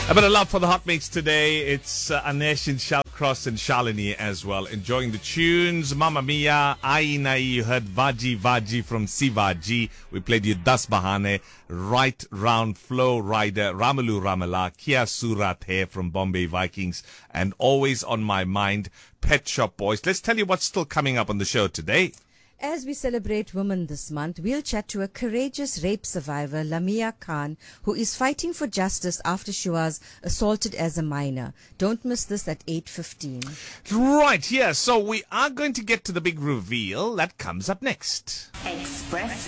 A bit of love for the hot mix today. It's Anesh and Shalcross and Shalini as well. Enjoying the tunes. Mamma Mia, Aina, you heard Vaji Vaji from Sivaji. We played you Das Bahane, Right Round Flow Rider, Ramalu Ramala, Kia Surat Hai from Bombay Vikings, and always on my mind, Pet Shop Boys. Let's tell you what's still coming up on the show today. As we celebrate women this month, we'll chat to a courageous rape survivor, Lamia Khan, who is fighting for justice after she was assaulted as a minor. Don't miss this at 8:15. Right, yeah, so we are going to get to the big reveal. That comes up next. Express